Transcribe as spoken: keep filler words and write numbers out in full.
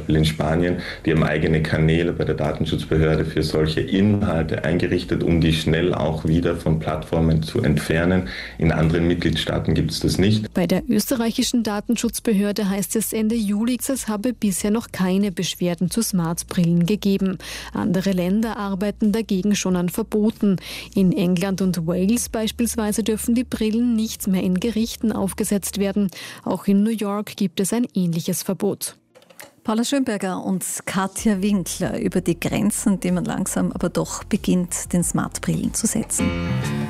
Beispiel in Spanien, die haben eigene Kanäle bei der Datenschutzbehörde für solche Inhalte eingerichtet, um die schnell auch wieder von Plattformen zu entfernen. In anderen Mitgliedstaaten gibt es das nicht. Bei der österreichischen Datenschutzbehörde heißt es Ende Juli, es habe bisher noch keine Beschwerden zu Smartbrillen gegeben. Andere Länder arbeiten dagegen schon an Verboten. In England und Wales beispielsweise dürfen die Brillen nicht mehr in Gerichten aufgesetzt werden. Auch in New York gibt es ein ähnliches Verbot. Paula Schönberger und Katja Winkler über die Grenzen, die man langsam aber doch beginnt, den Smartbrillen zu setzen.